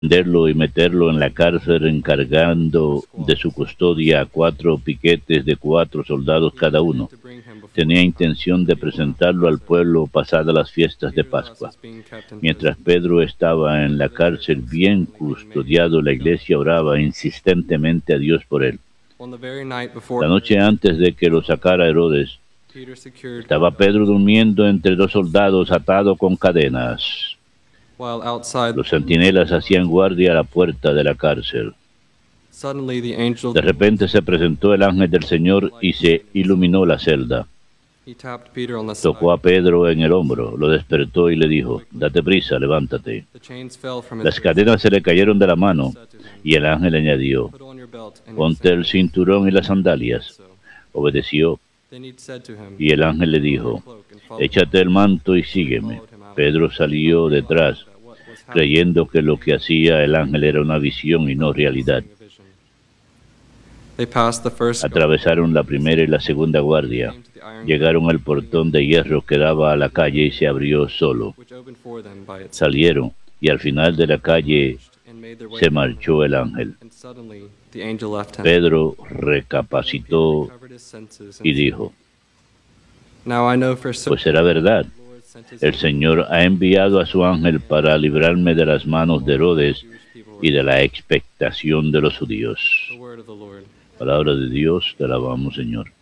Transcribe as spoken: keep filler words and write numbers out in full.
prenderlo y meterlo en la cárcel, encargando de su custodia a cuatro piquetes de cuatro soldados cada uno. Tenía intención de presentarlo al pueblo pasadas las fiestas de Pascua. Mientras Pedro estaba en la cárcel bien custodiado, la iglesia oraba insistentemente a Dios por él. La noche antes de que lo sacara Herodes, estaba Pedro durmiendo entre dos soldados atado con cadenas. Los centinelas hacían guardia a la puerta de la cárcel. De repente se presentó el ángel del Señor y se iluminó la celda. Tocó a Pedro en el hombro, lo despertó y le dijo: «Date prisa, levántate». Las cadenas se le cayeron de la mano y el ángel añadió: «Ponte el cinturón y las sandalias». Obedeció. Y el ángel le dijo: «Échate el manto y sígueme». Pedro salió detrás, creyendo que lo que hacía el ángel era una visión y no realidad. Atravesaron la primera y la segunda guardia. Llegaron al portón de hierro que daba a la calle y se abrió solo. Salieron y al final de la calle se marchó el ángel. Pedro recapacitó y dijo: «Pues será verdad. El Señor ha enviado a su ángel para librarme de las manos de Herodes y de la expectación de los judíos». Palabra de Dios, te alabamos, Señor.